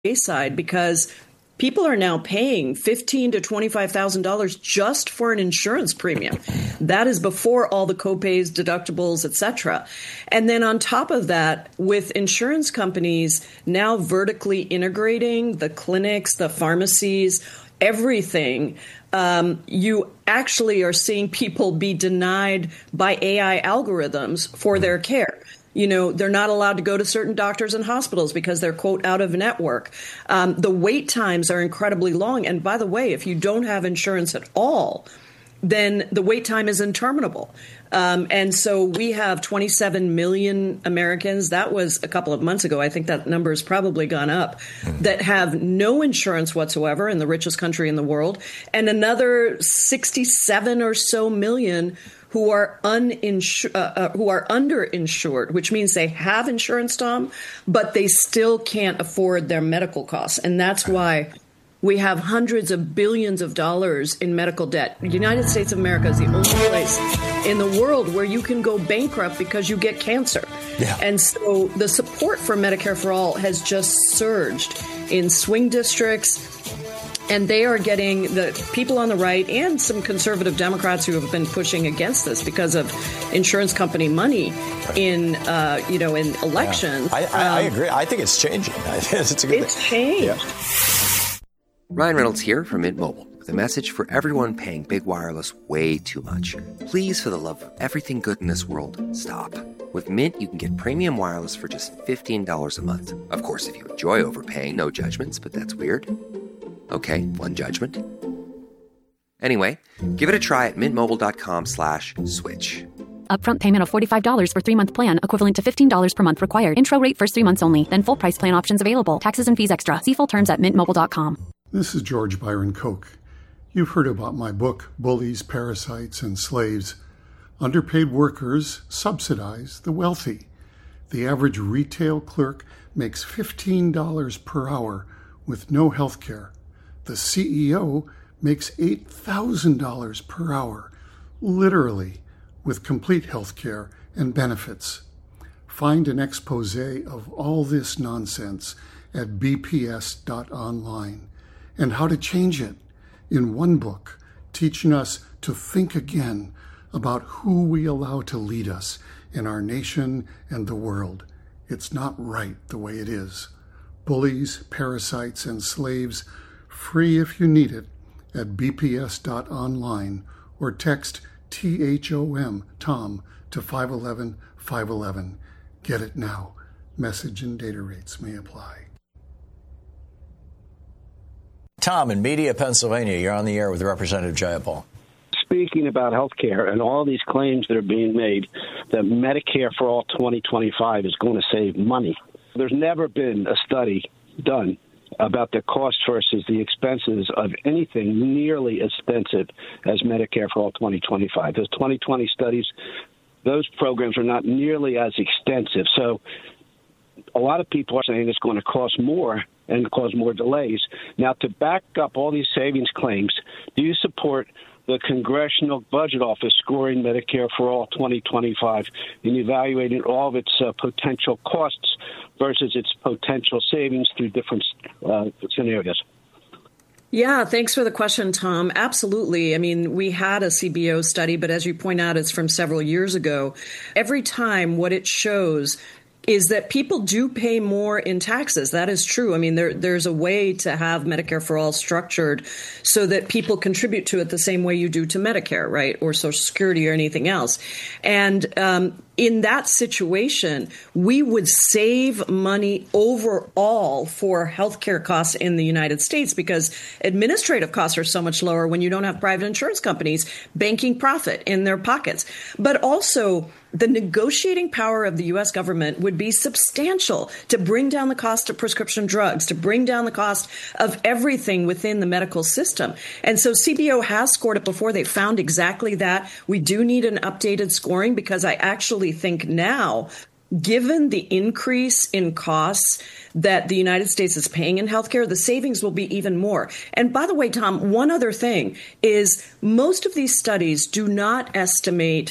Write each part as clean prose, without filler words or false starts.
wayside because people are now paying $15,000 to $25,000 just for an insurance premium. That is before all the copays, deductibles, et cetera. And then on top of that, with insurance companies now vertically integrating the clinics, the pharmacies, everything, you actually are seeing people be denied by AI algorithms for their care. You know, they're not allowed to go to certain doctors and hospitals because they're, quote, out of network. The wait times are incredibly long. And by the way, if you don't have insurance at all, then the wait time is interminable. And so we have 27 million Americans. That was a couple of months ago. I think that number has probably gone up that have no insurance whatsoever in the richest country in the world. And another 67 or so million who are underinsured, which means they have insurance, Tom, but they still can't afford their medical costs. And that's why we have hundreds of billions of dollars in medical debt. The United States of America is the only place in the world where you can go bankrupt because you get cancer. Yeah. And so the support for Medicare for All has just surged in swing districts. And they are getting the people on the right and some conservative Democrats who have been pushing against this because of insurance company money in elections. Yeah. I agree. I think it's changing. It's a good thing. It's changed. Yeah. Ryan Reynolds here from Mint Mobile with a message for everyone paying big wireless way too much. Please, for the love of everything good in this world, stop. With Mint, you can get premium wireless for just $15 a month. Of course, if you enjoy overpaying, no judgments, but that's weird. Okay, one judgment. Anyway, give it a try at mintmobile.com/switch. Upfront payment of $45 for 3-month plan, equivalent to $15 per month required. Intro rate first 3 months only. Then full price plan options available. Taxes and fees extra. See full terms at mintmobile.com. This is George Byron Koch. You've heard about my book, Bullies, Parasites, and Slaves. Underpaid workers subsidize the wealthy. The average retail clerk makes $15 per hour with no health care. The CEO makes $8,000 per hour, literally, with complete health care and benefits. Find an expose of all this nonsense at bps.online and how to change it in one book, teaching us to think again about who we allow to lead us in our nation and the world. It's not right the way it is. Bullies, Parasites, and Slaves, free if you need it, at bps.online or text THOM, Tom, to 511-511. Get it now. Message and data rates may apply. Tom, in Media, Pennsylvania, you're on the air with Representative Jayapal. Speaking about health care and all these claims that are being made that Medicare for All 2025 is going to save money. There's never been a study done about the cost versus the expenses of anything nearly as expensive as Medicare for All 2025. Those 2020 studies, those programs are not nearly as extensive. So a lot of people are saying it's going to cost more and cause more delays. Now, to back up all these savings claims, do you support the Congressional Budget Office scoring Medicare for All 2025 and evaluating all of its potential costs versus its potential savings through different scenarios? Yeah, thanks for the question, Tom. Absolutely. I mean, we had a CBO study, but as you point out, it's from several years ago. Every time what it shows is that people do pay more in taxes. That is true. I mean, there's a way to have Medicare for All structured so that people contribute to it the same way you do to Medicare, right, or Social Security or anything else. And in that situation, we would save money overall for healthcare costs in the United States because administrative costs are so much lower when you don't have private insurance companies banking profit in their pockets. But also, the negotiating power of the U.S. government would be substantial to bring down the cost of prescription drugs, to bring down the cost of everything within the medical system. And so CBO has scored it before. They found exactly that. We do need an updated scoring because I actually think now, given the increase in costs that the United States is paying in healthcare, the savings will be even more. And by the way, Tom, one other thing is most of these studies do not estimate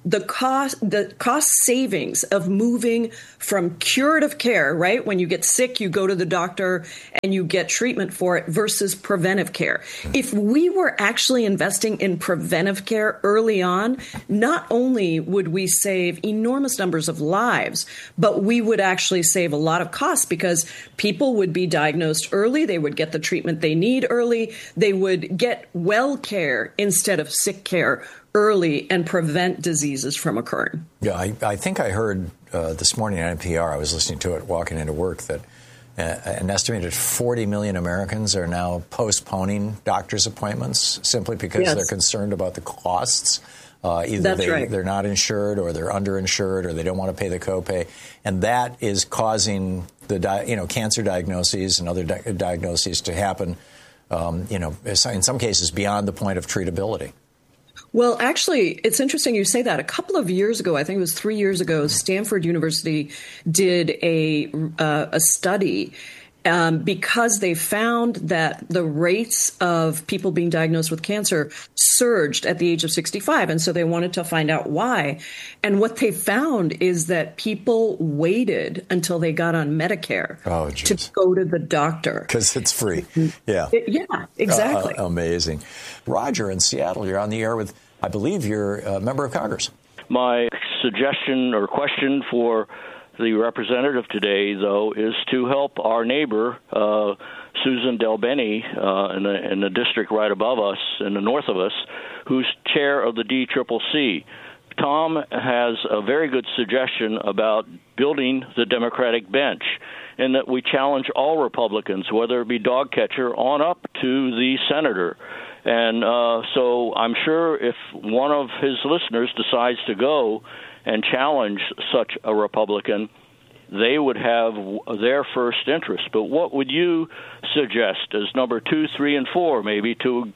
the cost savings of moving from curative care, right? When you get sick, you go to the doctor and you get treatment for it versus preventive care. If we were actually investing in preventive care early on, not only would we save enormous numbers of lives, but we would actually save a lot of costs because people would be diagnosed early. They would get the treatment they need early. They would get well care instead of sick care early and prevent diseases from occurring. Yeah, I think I heard this morning on NPR, I was listening to it walking into work, that an estimated 40 million Americans are now postponing doctor's appointments simply because they're concerned about the costs. Either they're not insured or they're underinsured or they don't want to pay the copay. And that is causing the cancer diagnoses and other diagnoses to happen, in some cases beyond the point of treatability. Well, actually, it's interesting you say that. A couple of years ago, I think it was 3 years ago, Stanford University did a study because they found that the rates of people being diagnosed with cancer surged at the age of 65. And so they wanted to find out why. And what they found is that people waited until they got on Medicare to go to the doctor. Because it's free. Yeah. Yeah, exactly. Amazing. Roger in Seattle, you're on the air with, I believe you're a member of Congress. My suggestion or question for the representative today, though, is to help our neighbor, Susan DelBene, in the district right above us, in the north of us, who's chair of the DCCC. Tom has a very good suggestion about building the Democratic bench, in that we challenge all Republicans, whether it be dog catcher on up to the senator. And so I'm sure if one of his listeners decides to go and challenge such a Republican, they would have their first interest. But what would you suggest as number 2, 3, and 4, maybe, to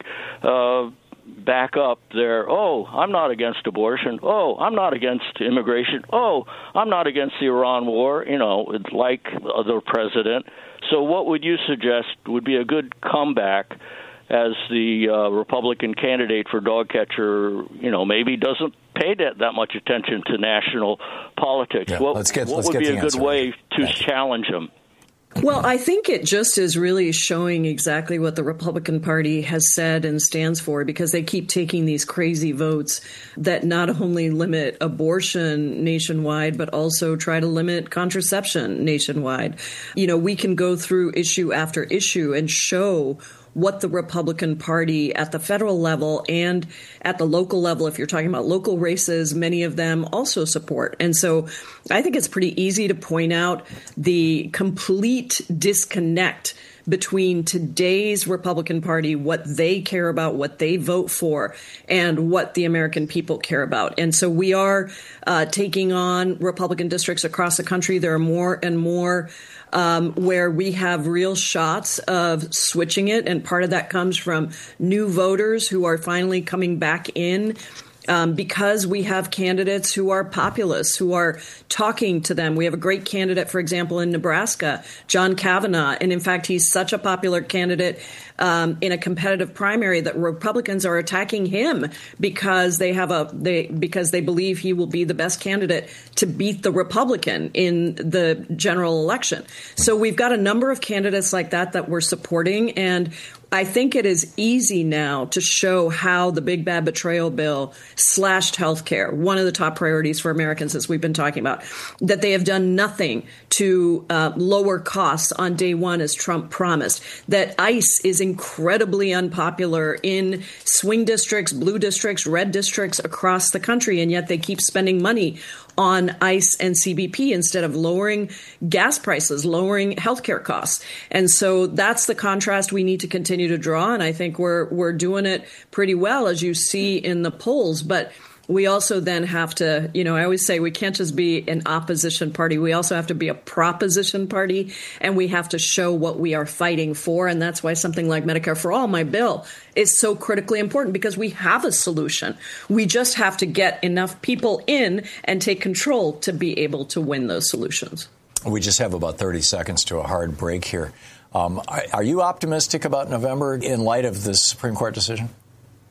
back up their, I'm not against abortion, I'm not against immigration, I'm not against the Iran war, like the president. So what would you suggest would be a good comeback as the Republican candidate for dog catcher, maybe doesn't pay that much attention to national politics? Yeah, what would be a good way to challenge him? Well, I think it just is really showing exactly what the Republican Party has said and stands for, because they keep taking these crazy votes that not only limit abortion nationwide, but also try to limit contraception nationwide. We can go through issue after issue and show what the Republican Party at the federal level and at the local level, if you're talking about local races, many of them also support. And so I think it's pretty easy to point out the complete disconnect between today's Republican Party, what they care about, what they vote for, and what the American people care about. And so we are taking on Republican districts across the country. There are more and more where we have real shots of switching it. And part of that comes from new voters who are finally coming back in. Because we have candidates who are populists, who are talking to them. We have a great candidate, for example, in Nebraska, John Kavanaugh. And in fact, he's such a popular candidate in a competitive primary that Republicans are attacking him because because they believe he will be the best candidate to beat the Republican in the general election. So we've got a number of candidates like that we're supporting. And I think it is easy now to show how the big bad betrayal bill slashed health care, one of the top priorities for Americans, as we've been talking about, that they have done nothing to lower costs on day one, as Trump promised, that ICE is incredibly unpopular in swing districts, blue districts, red districts across the country, and yet they keep spending money on ICE and CBP instead of lowering gas prices, lowering healthcare costs. And so that's the contrast we need to continue to draw. And I think we're doing it pretty well, as you see in the polls. But we also then have to, I always say we can't just be an opposition party. We also have to be a proposition party, and we have to show what we are fighting for. And that's why something like Medicare for All, my bill, is so critically important, because we have a solution. We just have to get enough people in and take control to be able to win those solutions. We just have about 30 seconds to a hard break here. Are you optimistic about November in light of this Supreme Court decision?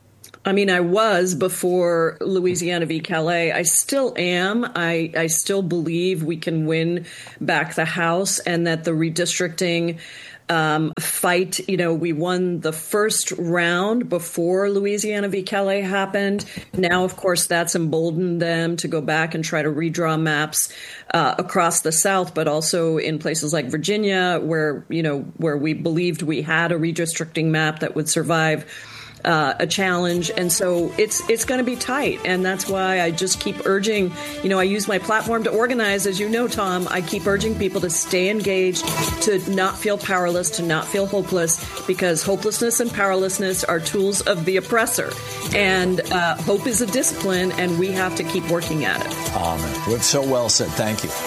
I mean, I was before Louisiana v. Calais. I still am. I still believe we can win back the House and that the redistricting fight, we won the first round before Louisiana v. Calais happened. Now, of course, that's emboldened them to go back and try to redraw maps across the South, but also in places like Virginia, where we believed we had a redistricting map that would survive a challenge. And so it's going to be tight. And that's why I just keep urging, I use my platform to organize, as you know, Tom. I keep urging people to stay engaged, to not feel powerless, to not feel hopeless, because hopelessness and powerlessness are tools of the oppressor. And hope is a discipline, and we have to keep working at it. So well said. Thank you.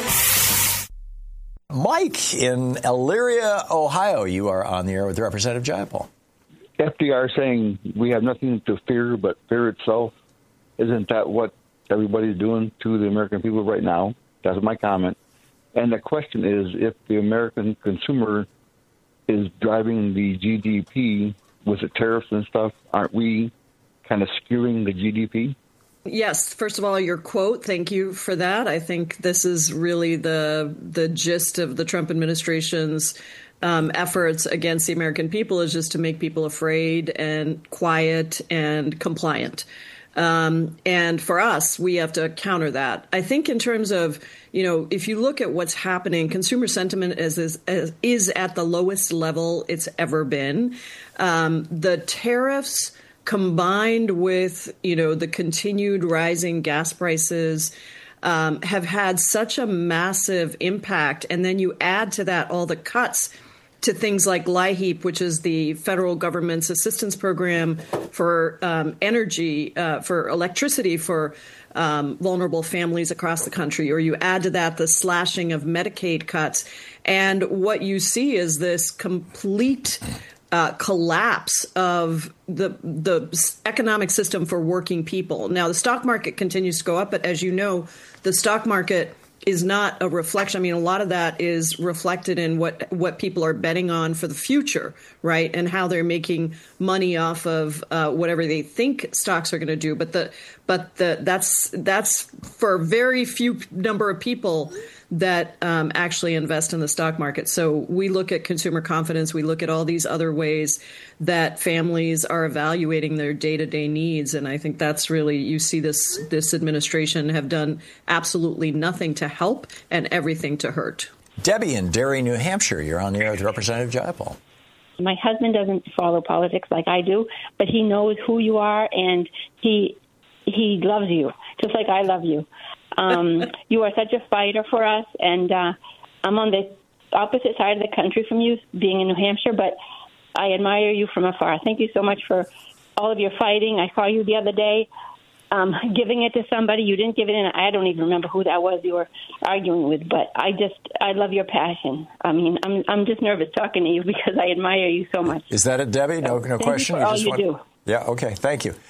Mike in Elyria, Ohio, you are on the air with Representative Jayapal. FDR saying we have nothing to fear but fear itself. Isn't that what everybody's doing to the American people right now? That's my comment. And the question is, if the American consumer is driving the GDP with the tariffs and stuff, aren't we kind of skewing the GDP? Yes. First of all, your quote, thank you for that. I think this is really the gist of the Trump administration's efforts against the American people, is just to make people afraid and quiet and compliant. And for us, we have to counter that. I think in terms of, if you look at what's happening, consumer sentiment is at the lowest level it's ever been. The tariffs combined with, the continued rising gas prices have had such a massive impact. And then you add to that all the cuts to things like LIHEAP, which is the federal government's assistance program for energy, for electricity for vulnerable families across the country, or you add to that the slashing of Medicaid cuts. And what you see is this complete collapse of the economic system for working people. Now, the stock market continues to go up, but as you know, the stock market is not a reflection. I mean, a lot of that is reflected in what people are betting on for the future, right? And how they're making money off of whatever they think stocks are going to do. But that's for a very few number of people that actually invest in the stock market. So we look at consumer confidence. We look at all these other ways that families are evaluating their day-to-day needs. And I think that's really, you see this administration have done absolutely nothing to help and everything to hurt. Debbie in Derry, New Hampshire, you're on the air with Representative Jayapal. My husband doesn't follow politics like I do, but he knows who you are, and he loves you, just like I love you. You are such a fighter for us, and I'm on the opposite side of the country from you, being in New Hampshire, but I admire you from afar. Thank you so much for all of your fighting. I saw you the other day giving it to somebody. You didn't give it in. I don't even remember who that was you were arguing with, but I love your passion. I mean, I'm just nervous talking to you because I admire you so much. Is that it, Debbie? No question? Thank you for all you do. Yeah, okay. Thank you.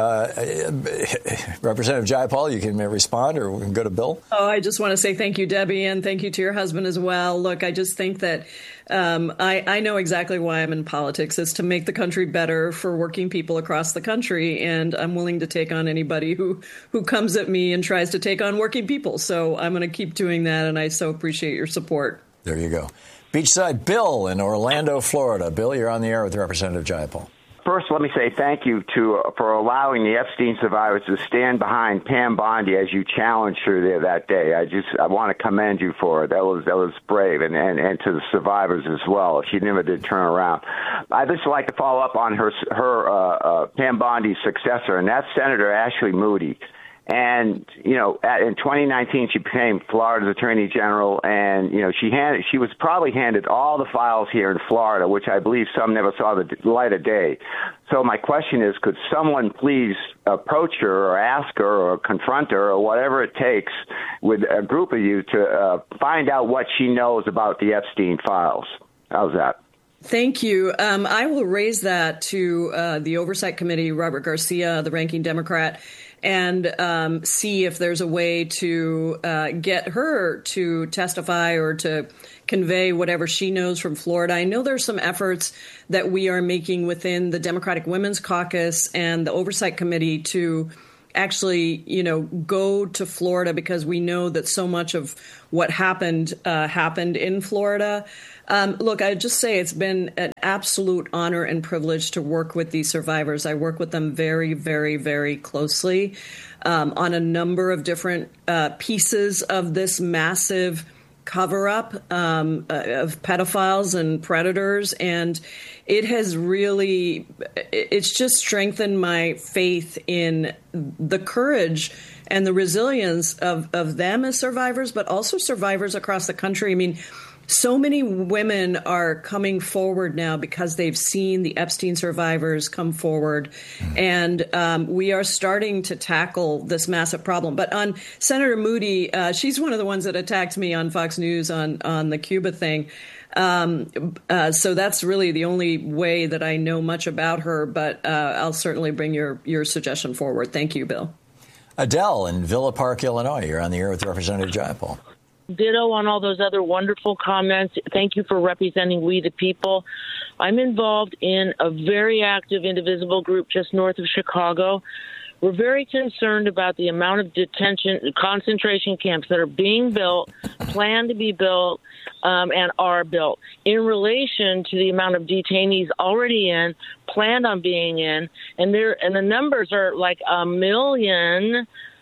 Representative Jayapal, you can respond, or we can go to Bill. Oh, I just want to say thank you, Debbie, and thank you to your husband as well. Look, I just think that I know exactly why I'm in politics. It's to make the country better for working people across the country, and I'm willing to take on anybody who comes at me and tries to take on working people. So I'm going to keep doing that, and I so appreciate your support. There you go. Beachside Bill in Orlando, Florida. Bill, you're on the air with Representative Jayapal. First, let me say thank you for allowing the Epstein survivors to stand behind Pam Bondi as you challenged her there that day. I want to commend you for it. That was brave, and to the survivors as well. She never did turn around. I'd just like to follow up on her Pam Bondi's successor, and that's Senator Ashley Moody. And, in 2019, she became Florida's Attorney General, and, she was probably handed all the files here in Florida, which I believe some never saw the light of day. So my question is, could someone please approach her or ask her or confront her or whatever it takes with a group of you to find out what she knows about the Epstein files? How's that? Thank you. I will raise that to the Oversight Committee, Robert Garcia, the ranking Democrat, and see if there's a way to get her to testify or to convey whatever she knows from Florida. I know there's some efforts that we are making within the Democratic Women's Caucus and the Oversight Committee to actually, go to Florida, because we know that so much of what happened in Florida. Look, I just say it's been an absolute honor and privilege to work with these survivors. I work with them very, very, very closely on a number of different pieces of this massive cover-up of pedophiles and predators. And it has really, it's just strengthened my faith in the courage and the resilience of them as survivors, but also survivors across the country. I mean, so many women are coming forward now because they've seen the Epstein survivors come forward. And we are starting to tackle this massive problem. But on Senator Moody, she's one of the ones that attacked me on Fox News on the Cuba thing. So that's really the only way that I know much about her. But I'll certainly bring your suggestion forward. Thank you, Bill. Adele in Villa Park, Illinois. You're on the air with Representative Jayapal. Ditto on all those other wonderful comments. Thank you for representing we the people. I'm involved in a very active indivisible group just north of Chicago. We're very concerned about the amount of detention, concentration camps that are being built, planned to be built, and are built in relation to the amount of detainees already in, planned on being in, and the numbers are like 1 million.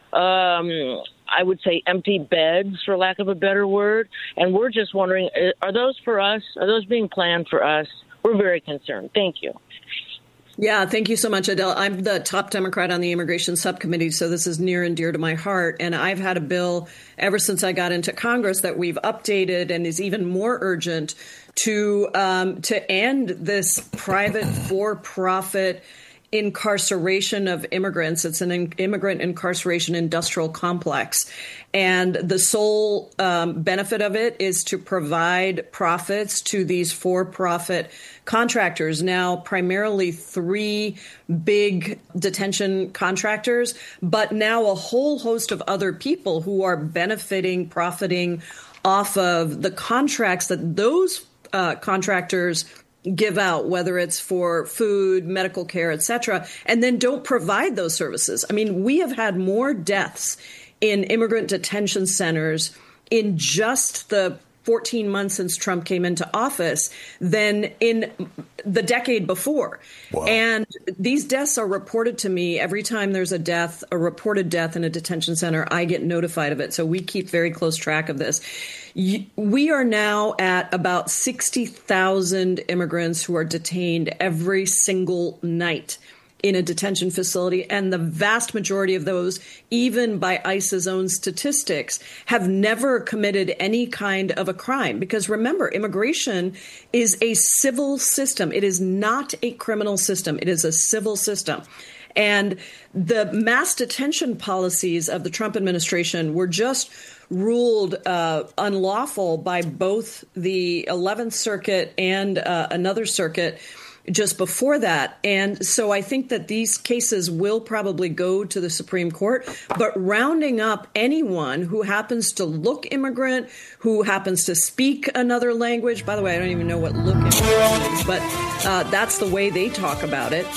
I would say empty beds, for lack of a better word. And we're just wondering, are those for us? Are those being planned for us? We're very concerned. Thank you. Yeah, thank you so much, Adele. I'm the top Democrat on the Immigration Subcommittee, so this is near and dear to my heart. And I've had a bill ever since I got into Congress that we've updated and is even more urgent to end this private for-profit incarceration of immigrants. It's an immigrant incarceration industrial complex. And the sole benefit of it is to provide profits to these for-profit contractors, now primarily 3 big detention contractors, but now a whole host of other people who are benefiting, profiting off of the contracts that those contractors give out, whether it's for food, medical care, et cetera, and then don't provide those services. I mean, we have had more deaths in immigrant detention centers in just the 14 months since Trump came into office than in the decade before. Wow. And these deaths are reported to me every time there's a reported death in a detention center. I get notified of it. So we keep very close track of this. We are now at about 60,000 immigrants who are detained every single night in a detention facility. And the vast majority of those, even by ICE's own statistics, have never committed any kind of a crime. Because remember, immigration is a civil system. It is not a criminal system. It is a civil system. And the mass detention policies of the Trump administration were just ruled unlawful by both the 11th Circuit and another circuit just before that. And so I think that these cases will probably go to the Supreme Court, but rounding up anyone who happens to look immigrant, who happens to speak another language, by the way, I don't even know what look immigrant means, but that's the way they talk about it,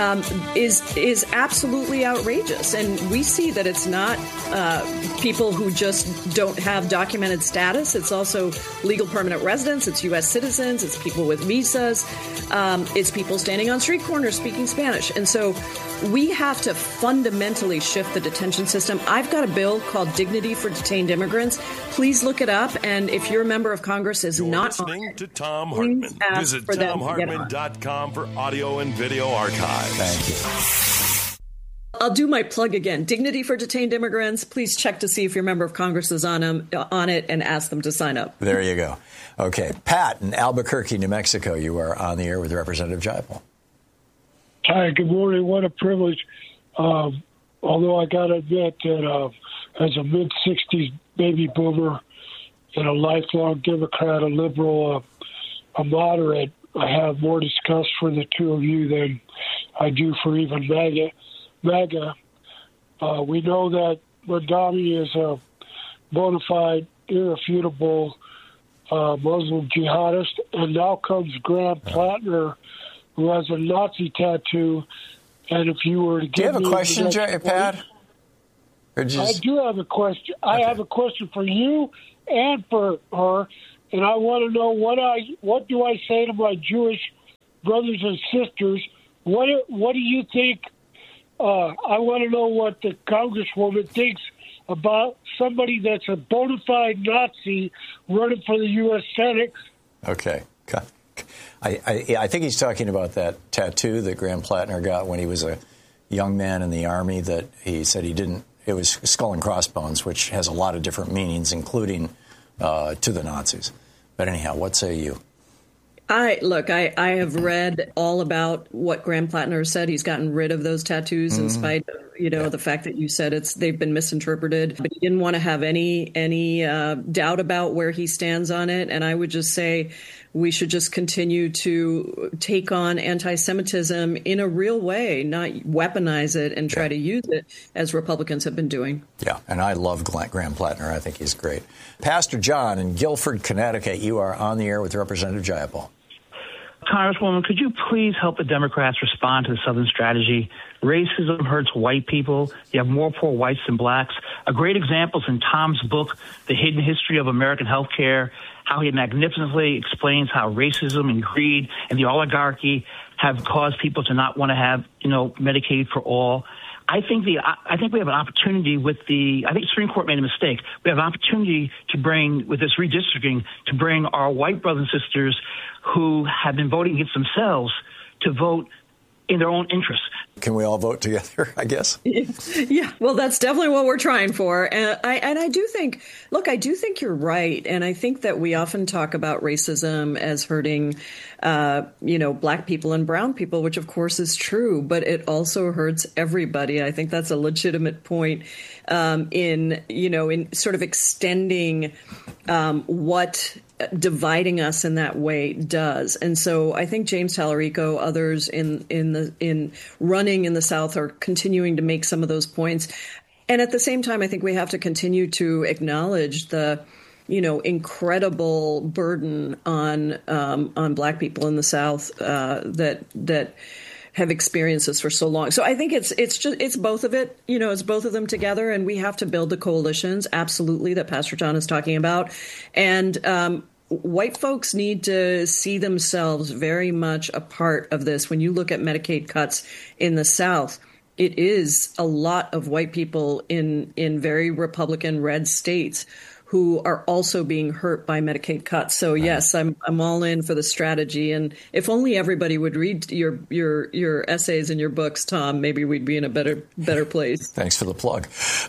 is absolutely outrageous. And we see that it's not people who just don't have documented status. It's also legal permanent residents. It's U.S. citizens. It's people with visas. It's people standing on street corners speaking Spanish. And so we have to fundamentally shift the detention system. I've got a bill called Dignity for Detained Immigrants. Please look it up. And if your member of Congress is not listening to Thom Hartmann, visit ThomHartmann.com for audio and video archives. Thank you. I'll do my plug again. Dignity for Detained Immigrants. Please check to see if your member of Congress is on it and ask them to sign up. There you go. Okay. Pat in Albuquerque, New Mexico, you are on the air with Representative Jayapal. Hi, good morning. What a privilege. Although I got to admit that as a mid-60s baby boomer and a lifelong Democrat, a liberal, a moderate, I have more disgust for the two of you than I do for even MAGA. We know that Mondami is a bona fide, irrefutable Muslim jihadist, and now comes Graham Plattner, who has a Nazi tattoo. And if you were to do you have a question, Pat? I do have a question. I have a question for you and for her, and I want to know what do I say to my Jewish brothers and sisters? What do you think? I want to know what the Congresswoman thinks about somebody that's a bona fide Nazi running for the U.S. Senate. Okay. I think he's talking about that tattoo that Graham Plattner got when he was a young man in the Army that he said he didn't. It was skull and crossbones, which has a lot of different meanings, including to the Nazis. But anyhow, what say you? I have read all about what Graham Plattner said. He's gotten rid of those tattoos in spite of, the fact that you said they've been misinterpreted. But he didn't want to have any doubt about where he stands on it. And I would just say we should just continue to take on anti-Semitism in a real way, not weaponize it and try to use it as Republicans have been doing. Yeah, and I love Graham Plattner. I think he's great. Pastor John in Guilford, Connecticut, you are on the air with Representative Jayapal. Congresswoman, could you please help the Democrats respond to the Southern strategy? Racism hurts white people. You have more poor whites than blacks. A great example is in Tom's book, The Hidden History of American Healthcare, how he magnificently explains how racism and greed and the oligarchy have caused people to not want to have, Medicaid for all. I think we have an opportunity I think the Supreme Court made a mistake. We have an opportunity to bring, with this redistricting, to bring our white brothers and sisters who have been voting against themselves to vote in their own interests. Can we all vote together, I guess? Yeah, well, that's definitely what we're trying for. And I do think you're right. And I think that we often talk about racism as hurting, black people and brown people, which of course is true, but it also hurts everybody. I think that's a legitimate point in sort of extending what dividing us in that way does. And so I think James Tallarico, others in running in the South are continuing to make some of those points. And at the same time, I think we have to continue to acknowledge the incredible burden on black people in the South that have experienced this for so long. So I think it's both of it, it's both of them together, and we have to build the coalitions, absolutely, that Pastor John is talking about. And white folks need to see themselves very much a part of this. When you look at Medicaid cuts in the South, it is a lot of white people in very Republican red states who are also being hurt by Medicaid cuts. So yes, I'm all in for the strategy. And if only everybody would read your essays and your books, Tom, maybe we'd be in a better place. Thanks for the plug.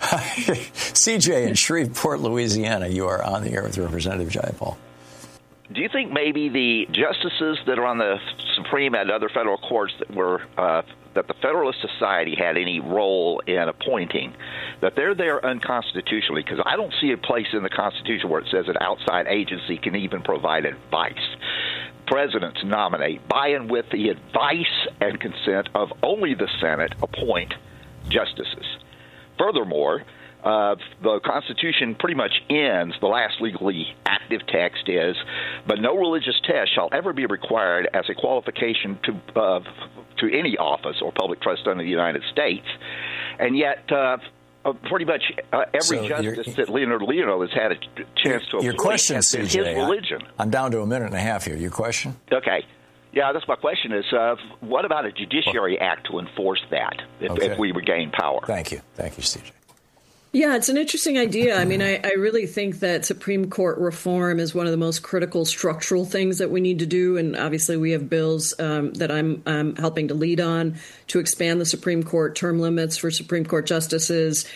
CJ in Shreveport, Louisiana, you are on the air with Representative Jayapal. Do you think maybe the justices that are on the Supreme and other federal courts that the Federalist Society had any role in appointing, that they're there unconstitutionally? Because I don't see a place in the Constitution where it says an outside agency can even provide advice. Presidents nominate, by and with the advice and consent of only the Senate, appoint justices. Furthermore, the Constitution pretty much ends, the last legally active text is, but no religious test shall ever be required as a qualification to any office or public trust under the United States. And yet, pretty much every justice that Leonardo has had a chance to appoint question, has been CJ, his religion. I'm down to a minute and a half here. Your question? Okay. Yeah, that's my question is, what about a Judiciary Act to enforce that if we regain power? Thank you. Thank you, CJ. Yeah, it's an interesting idea. I mean, I really think that Supreme Court reform is one of the most critical structural things that we need to do. And obviously, we have bills that I'm helping to lead on to expand the Supreme Court term limits for Supreme Court justices,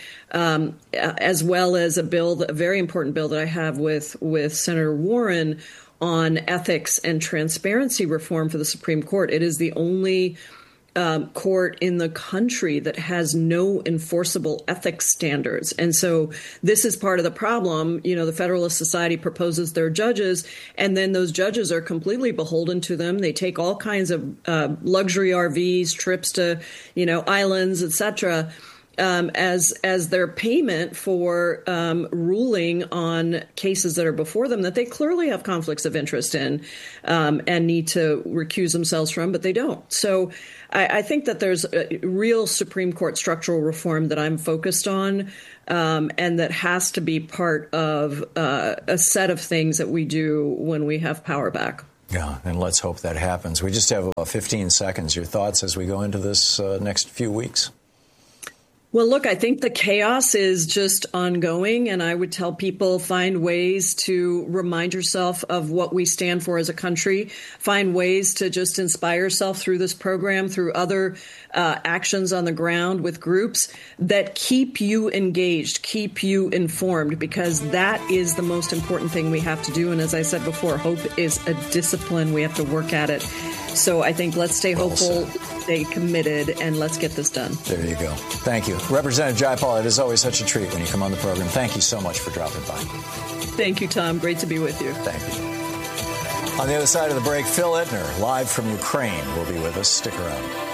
as well as a very important bill that I have with Senator Warren on ethics and transparency reform for the Supreme Court. It is the only court in the country that has no enforceable ethics standards. And so this is part of the problem. The Federalist Society proposes their judges, and then those judges are completely beholden to them. They take all kinds of luxury RVs, trips to, islands, etc., as their payment for ruling on cases that are before them that they clearly have conflicts of interest in and need to recuse themselves from, but they don't. So I think that there's a real Supreme Court structural reform that I'm focused on, and that has to be part of a set of things that we do when we have power back. Yeah, and let's hope that happens. We just have about 15 seconds. Your thoughts as we go into this next few weeks? Well, look, I think the chaos is just ongoing, and I would tell people find ways to remind yourself of what we stand for as a country, find ways to just inspire yourself through this program, through other actions on the ground with groups that keep you engaged, keep you informed, because that is the most important thing we have to do. And as I said before, hope is a discipline. We have to work at it. So I think let's stay hopeful, stay committed, and let's get this done. There you go. Thank you. Representative Jayapal, it is always such a treat when you come on the program. Thank you so much for dropping by. Thank you, Tom. Great to be with you. Thank you. On the other side of the break, Phil Ittner, live from Ukraine, will be with us. Stick around.